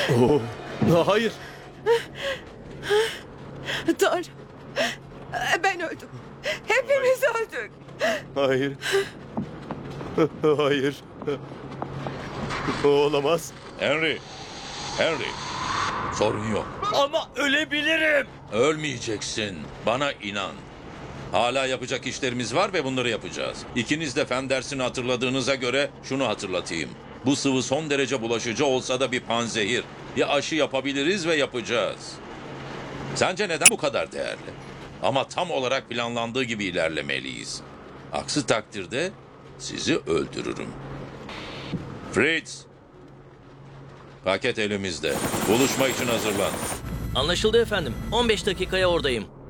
Oh, hayır. Tanrım. Ben öldüm. Hepimiz öldük. Hayır. Hayır. Olamaz. Henry. Henry. Sorun yok. Ama ölebilirim. Ölmeyeceksin. Bana inan. Hala yapacak işlerimiz var ve bunları yapacağız. İkiniz de fen dersini hatırladığınıza göre şunu hatırlatayım. Bu sıvı son derece bulaşıcı olsa da bir panzehir. Bir aşı yapabiliriz ve yapacağız. Sence neden bu kadar değerli? Ama tam olarak planlandığı gibi ilerlemeliyiz. Aksi takdirde sizi öldürürüm. Fritz! Paket elimizde. Buluşma için hazırlan. Anlaşıldı efendim. 15 dakikaya oradayım.